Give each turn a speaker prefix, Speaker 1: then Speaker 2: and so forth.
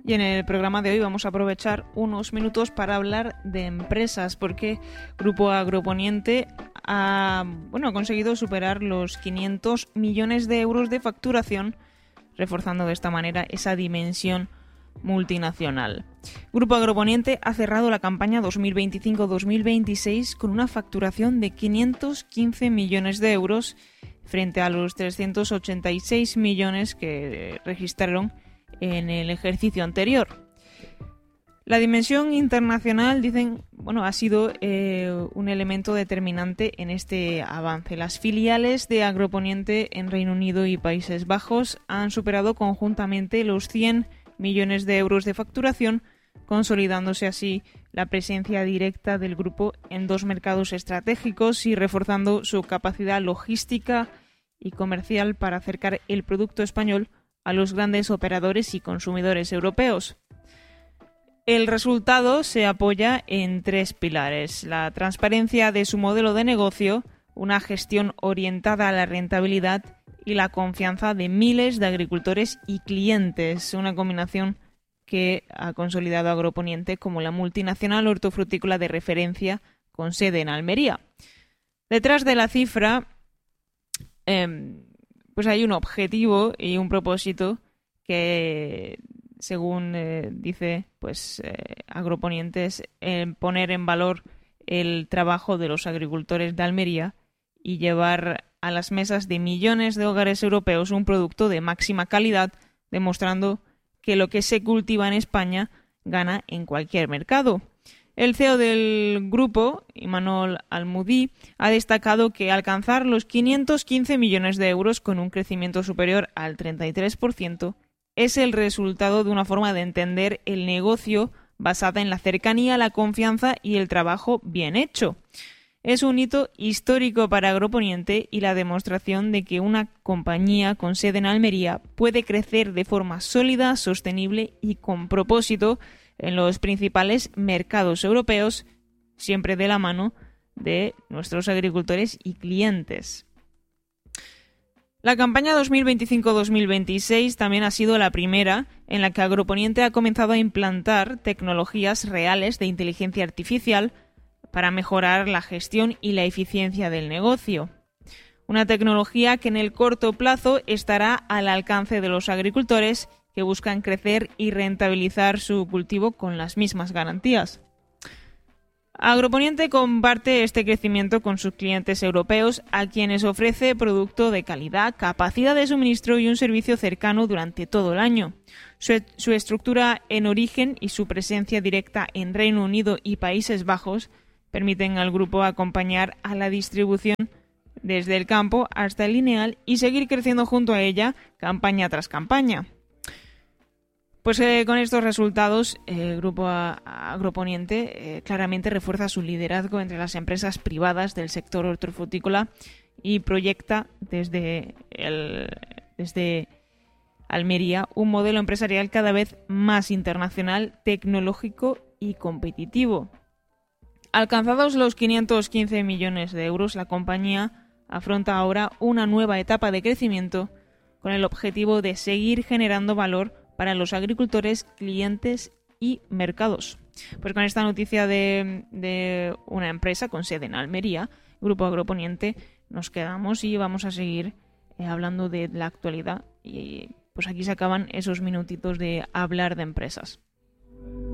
Speaker 1: Y en el programa de hoy vamos a aprovechar unos minutos para hablar de empresas, porque Grupo Agroponiente ha conseguido superar los 500 millones de euros de facturación, reforzando de esta manera esa dimensión multinacional. Grupo Agroponiente ha cerrado la campaña 2025-2026 con una facturación de 515 millones de euros frente a los 386 millones que registraron en el ejercicio anterior. La dimensión internacional, dicen, ha sido un elemento determinante en este avance. Las filiales de Agroponiente en Reino Unido y Países Bajos han superado conjuntamente los 100 millones de euros de facturación, consolidándose así la presencia directa del grupo en dos mercados estratégicos y reforzando su capacidad logística y comercial para acercar el producto español a los grandes operadores y consumidores europeos. El resultado se apoya en tres pilares: la transparencia de su modelo de negocio, una gestión orientada a la rentabilidad y la confianza de miles de agricultores y clientes, una combinación que ha consolidado Agroponiente como la multinacional hortofrutícola de referencia con sede en Almería. Detrás de la cifra hay un objetivo y un propósito que, según dice Agroponiente, es poner en valor el trabajo de los agricultores de Almería y llevar a las mesas de millones de hogares europeos un producto de máxima calidad, demostrando que lo que se cultiva en España gana en cualquier mercado. El CEO del grupo, Imanol Almudí, ha destacado que alcanzar los 515 millones de euros con un crecimiento superior al 33% es el resultado de una forma de entender el negocio basada en la cercanía, la confianza y el trabajo bien hecho. Es un hito histórico para Agroponiente y la demostración de que una compañía con sede en Almería puede crecer de forma sólida, sostenible y con propósito en los principales mercados europeos, siempre de la mano de nuestros agricultores y clientes. La campaña 2025-2026 también ha sido la primera en la que Agroponiente ha comenzado a implantar tecnologías reales de inteligencia artificial para mejorar la gestión y la eficiencia del negocio. Una tecnología que en el corto plazo estará al alcance de los agricultores que buscan crecer y rentabilizar su cultivo con las mismas garantías. Agroponiente comparte este crecimiento con sus clientes europeos, a quienes ofrece producto de calidad, capacidad de suministro y un servicio cercano durante todo el año. Su estructura en origen y su presencia directa en Reino Unido y Países Bajos permiten al grupo acompañar a la distribución desde el campo hasta el lineal y seguir creciendo junto a ella campaña tras campaña. Con estos resultados, el Grupo Agroponiente claramente refuerza su liderazgo entre las empresas privadas del sector hortofrutícola y proyecta desde Almería un modelo empresarial cada vez más internacional, tecnológico y competitivo. Alcanzados los 515 millones de euros, la compañía afronta ahora una nueva etapa de crecimiento con el objetivo de seguir generando valor para los agricultores, clientes y mercados. Con esta noticia de una empresa con sede en Almería, Grupo Agroponiente, nos quedamos y vamos a seguir hablando de la actualidad. Y aquí se acaban esos minutitos de hablar de empresas.